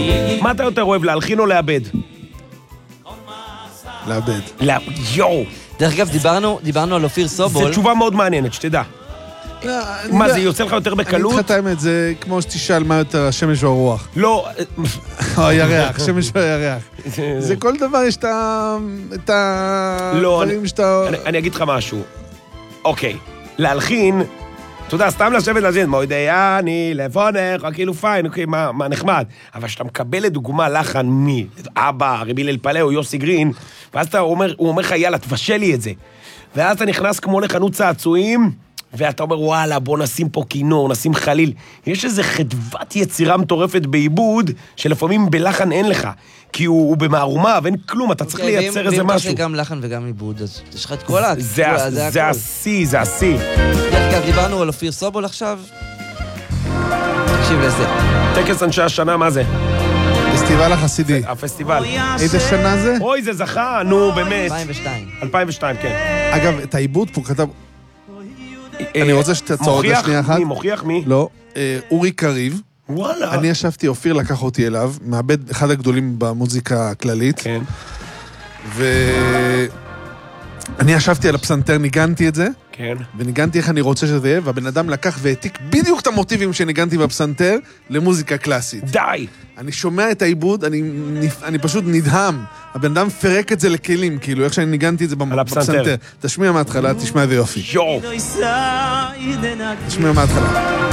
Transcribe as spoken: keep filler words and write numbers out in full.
מה אתה יותר אוהב, להלחין או לאבד? לאבד. יואו. דרך אגב, דיברנו, דיברנו על אופיר סובול. זו תשובה מאוד מעניינת, שתדע. מה, זה יוצא לך יותר בקלות? אני מתחת האמת, זה כמו שתשאל מה יותר השמש או הרוח. לא. או הירח, שמש או הירח. זה כל דבר, יש את הדברים שאתה... אני אגיד לך משהו. אוקיי, להלחין, אתה יודע, סתם לשבת לזין, מוידיאני, לפונך, כאילו פיין, מה נחמד. אבל שאתה מקבל לדוגמה לחן מי, אבא, רבי ליל פלא או יוסי גרין, ואז אתה אומר, הוא אומר לך, יאללה, תבשל לי את זה. ואז אתה נכנס כמו לחנות צעצועים, ואתה אומר, וואלה, בוא נשים פה כינור, נשים חליל. יש איזו חדוות יצירה מטורפת בעיבוד, שלפעמים בלחן אין לך, כי הוא, הוא במערומה, ואין כלום, אתה צריך לייצר איזה משהו. ואם גם לחן וגם עיבוד, אז יש לך את כל העצור, זה, זה השיא, זה השיא. דרך דיברנו על אופיר סובול עכשיו. תקשיב לזה. טקס אנשי השנה, מה זה? פסטיבל החסידי. הפסטיבל. איזה שנה זה? אוי, זה זכה, נו, באמת. אלפיים ושתיים. אלפיים ושתיים, כן. אגב, את העיבוד פה כתב... אני רוצה שתעצור עוד השנייה אחת. מי? מוכיח מי? לא. אורי קריב. וואלה. אני ישבתי, אופיר לקח אותי אליו, מעבד אחד הגדולים במוזיקה הכללית. כן. ואני ישבתי על הפסנתר, ניגנתי את זה. כן. וניגנתי איך אני רוצה שזה יהיה, והבן אדם לקח והעתיק בדיוק את המוטיבים שניגנתי בפסנתר למוזיקה קלאסית. די! אני שומע את העיבוד, אני, אני פשוט נדהם. הבן אדם פרק את זה לכלים, כאילו, איך שאני ניגנתי את זה בפסנתר. תשמיע מההתחלה, תשמע איזה יופי. יו! תשמיע מההתחלה.